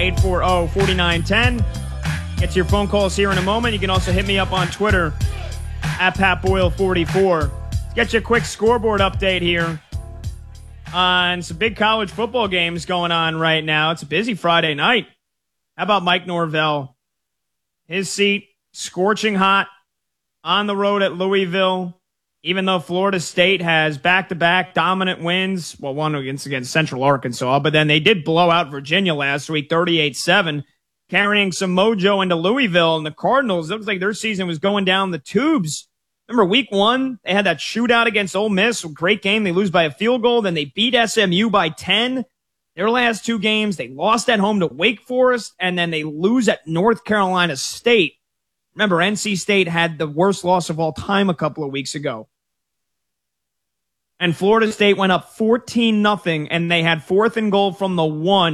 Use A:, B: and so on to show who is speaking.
A: 840-4910. Get to your phone calls here in a moment. You can also hit me up on Twitter at PatBoyle44. Get you a quick scoreboard update here on some big college football games going on right now. It's a busy Friday night. How about Mike Norvell? His seat scorching hot on the road at Louisville, even though Florida State has back-to-back dominant wins. Well, one against Central Arkansas, but then they did blow out Virginia last week, 38-7, carrying some mojo into Louisville. And the Cardinals, it looks like their season was going down the tubes. Remember week 1, they had that shootout against Ole Miss. Great game. They lose by a field goal. Then they beat SMU by 10. Their last 2 games, they lost at home to Wake Forest, and then they lose at North Carolina State. Remember, NC State had the worst loss of all time a couple of weeks ago. And Florida State went up 14-0, and they had 4th and goal from the 1.